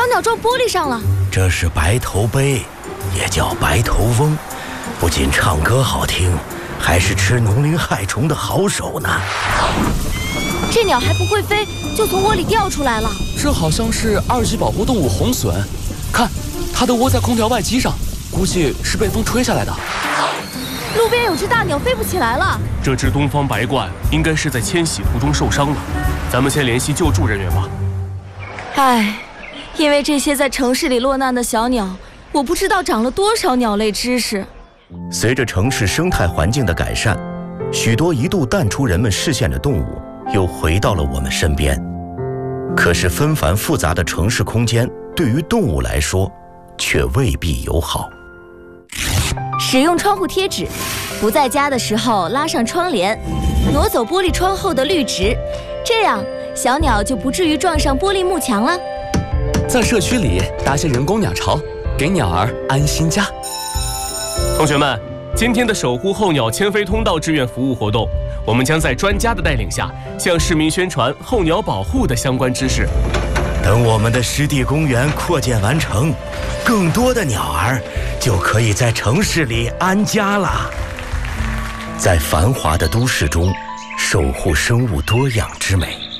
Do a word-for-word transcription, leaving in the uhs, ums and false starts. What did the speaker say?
小鸟撞玻璃上了。 这是白头鹎，也叫白头翁，不仅唱歌好听，还是吃农林害虫的好手呢。 这鸟还不会飞，就从窝里掉出来了。 这好像是二级保护动物红隼，看，它的窝在空调外机上，估计是被风吹下来的。 路边有只大鸟飞不起来了。 这只东方白鹳应该是在迁徙途中受伤了，咱们先联系救助人员吧。 唉，因为这些在城市里落难的小鸟，我不知道长了多少鸟类知识。 随着城市生态环境的改善，许多一度淡出人们视线的动物又回到了我们身边。可是纷繁复杂的城市空间对于动物来说却未必友好。 使用窗户贴纸，不在家的时候拉上窗帘，挪走玻璃窗后的绿植，这样小鸟就不至于撞上玻璃幕墙了。 在社区里搭些人工鸟巢，给鸟儿安心家。 同学们，今天的守护候鸟迁飞通道志愿服务活动，我们将在专家的带领下，向市民宣传候鸟保护的相关知识。 等我们的湿地公园扩建完成，更多的鸟儿就可以在城市里安家了。在繁华的都市中，守护生物多样之美。